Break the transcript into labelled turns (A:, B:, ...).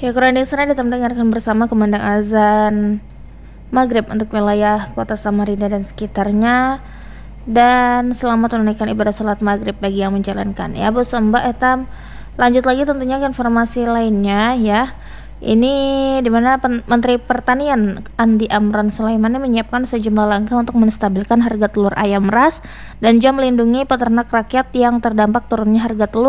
A: Ya, kurang sana kita mendengarkan bersama kumandang azan maghrib untuk wilayah kota Samarinda dan sekitarnya. Dan selamat menunaikan ibadah sholat maghrib bagi yang menjalankan. Ya, bos mbak etam. Lanjut lagi tentunya ke informasi lainnya ya. Ini dimana Menteri Pertanian Andi Amran Sulaiman menyiapkan sejumlah langkah untuk menstabilkan harga telur ayam ras dan juga melindungi peternak rakyat yang terdampak turunnya harga telur